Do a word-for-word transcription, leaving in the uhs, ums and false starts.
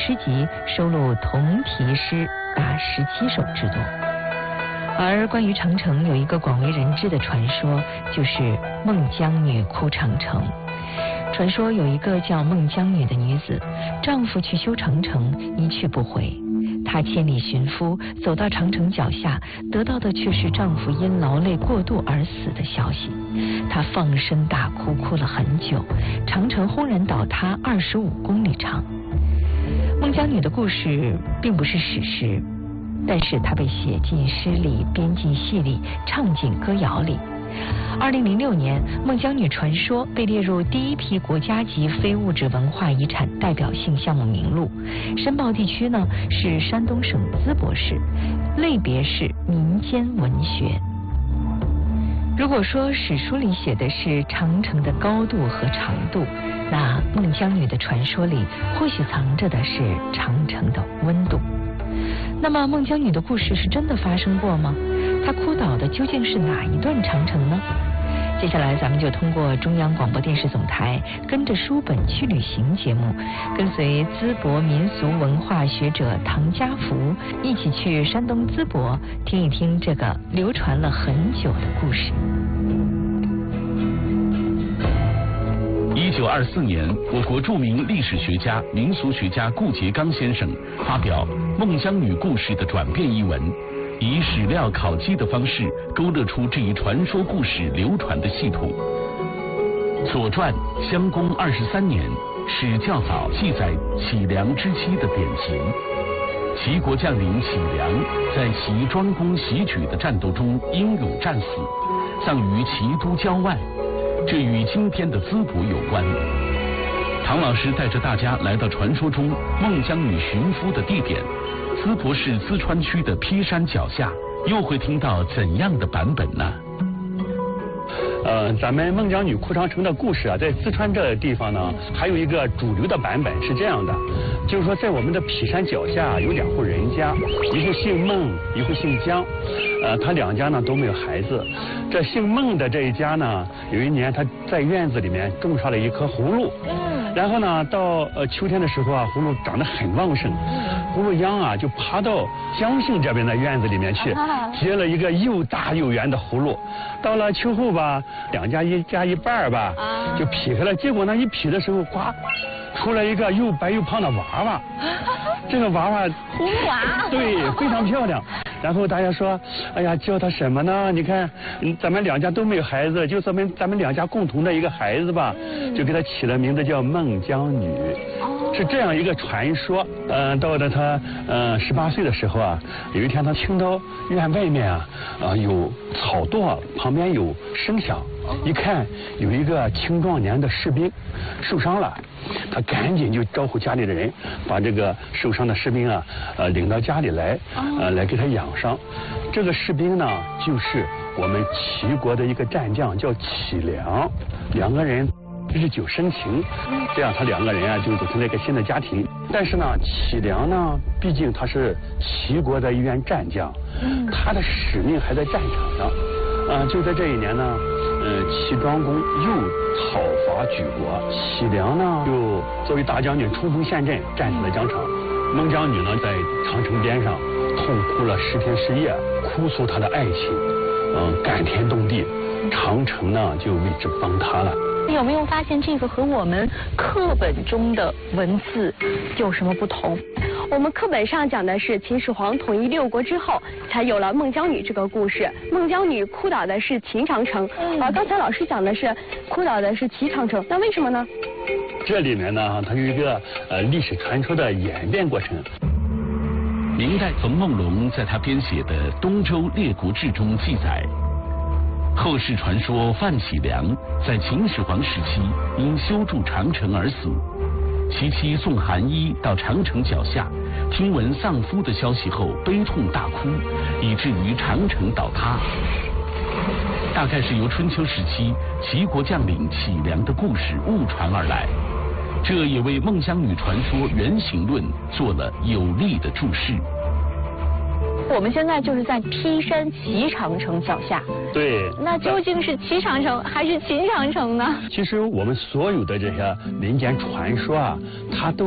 诗集，收录同题诗达十七首之多。而关于长城有一个广为人知的传说，就是孟姜女哭长城。传说有一个叫孟姜女的女子，丈夫去修长城，一去不回。她千里寻夫，走到长城脚下，得到的却是丈夫因劳累过度而死的消息。她放声大哭，哭了很久，长城轰然倒塌二十五公里长。孟姜女的故事并不是史实，但是它被写进诗里，编进戏里，唱进歌谣里。二零零六年，孟姜女传说被列入第一批国家级非物质文化遗产代表性项目名录。申报地区呢是山东省淄博市，类别是民间文学。如果说史书里写的是长城的高度和长度，那孟姜女的传说里或许藏着的是长城的温度。那么孟姜女的故事是真的发生过吗？她哭倒的究竟是哪一段长城呢？接下来咱们就通过中央广播电视总台跟着书本去旅行节目，跟随淄博民俗文化学者唐家福一起去山东淄博，听一听这个流传了很久的故事。 一九二四年，我国著名历史学家、民俗学家顾颉刚先生发表《孟姜女故事的转变》一文，以史料考基的方式勾勒出这一传说故事流传的系统。《左传》襄公二十三年是较早记载启梁之期的典型。齐国将领启梁在齐庄公袭举的战斗中英勇战死，葬于齐都郊外。这与今天的淄博有关。唐老师带着大家来到传说中孟姜女寻夫的地点——淄博市淄川区的披山脚下，又会听到怎样的版本呢？ 呃，咱们孟姜女哭长城的故事啊，在淄川这个地方呢，还有一个主流的版本是这样的，就是说在我们的披山脚下有两户人家，一户姓孟，一户姓姜，呃，他两家呢都没有孩子。这姓孟的这一家呢，有一年他在院子里面种上了一棵葫芦，然后呢，到呃秋天的时候啊，葫芦长得很旺盛，葫芦秧啊就爬到姜姓这边的院子里面去，结了一个又大又圆的葫芦。到了秋后吧，两家一家一半吧，就劈开了。结果呢，一劈的时候，呱，出来一个又白又胖的娃娃。这个娃娃， 葫芦娃， 对，非常漂亮。然后大家说，哎呀，叫他什么呢？你看，咱们两家都没有孩子，就咱们咱们两家共同的一个孩子吧，就给他起了名字叫孟姜女。是这样一个传说。嗯、呃，到了他呃十八岁的时候啊，有一天他听到院外面啊啊、呃、有草垛旁边有声响，一看有一个青壮年的士兵受伤了，他赶紧就招呼家里的人，把这个受伤的士兵啊呃领到家里来，呃来给他养伤。这个士兵呢，就是我们齐国的一个战将，叫启梁，两个人日久生情，这样他两个人啊就组成了一个新的家庭。但是呢，启梁呢，毕竟他是齐国的一员战将，他的使命还在战场上。啊、呃，就在这一年呢，呃，齐庄公又讨伐举国，启梁呢就作为大将军冲锋陷阵，战死在疆场。孟姜女呢在长城边上痛哭了十天十夜，哭诉她的爱情，嗯、呃，感天动地，长城呢就为之崩塌了。 有没有发现这个和我们课本中的文字有什么不同？ 我们课本上讲的是秦始皇统一六国之后，才有了孟姜女这个故事。孟姜女哭倒的是秦长城，而、呃、刚才老师讲的是哭倒的是齐长城，那为什么呢？ 这里面呢，它有一个呃历史传说的演变过程。 明代冯梦龙在他编写的《东周列国志》中记载，后世传说范启梁在秦始皇时期因修筑长城而死，其妻宋寒衣到长城脚下，听闻丧夫的消息后悲痛大哭，以至于长城倒塌。大概是由春秋时期齐国将领启梁的故事误传而来，这也为孟姜女传说原型论做了有力的注释。 我们现在就是在披山齐长城脚下， 对， 那究竟是齐长城还是秦长城呢？ 其实我们所有的这些民间传说啊，它都